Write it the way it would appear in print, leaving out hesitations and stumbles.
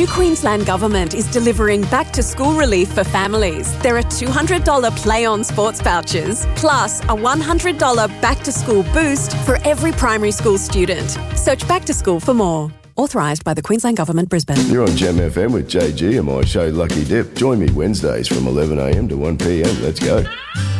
new Queensland Government is delivering back-to-school relief for families. There are $200 play-on sports vouchers, plus a $100 back-to-school boost for every primary school student. Search Back to School for more. Authorised by the Queensland Government, Brisbane. You're on Gem FM with JG and my show Lucky Dip. Join me Wednesdays from 11am to 1pm. Let's go.